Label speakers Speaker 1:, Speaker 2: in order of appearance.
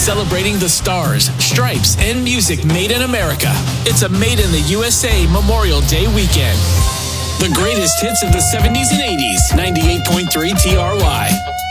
Speaker 1: celebrating the stars, stripes, and music made in America. It's a Made in the USA Memorial Day weekend. The greatest hits of the 70s and 80s, 98.3 TRY.